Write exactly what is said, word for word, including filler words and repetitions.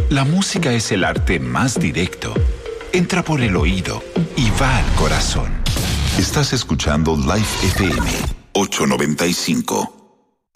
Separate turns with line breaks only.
La música es el arte más directo. Entra por el oído y va al corazón. Estás escuchando Life F M ochocientos noventa y cinco.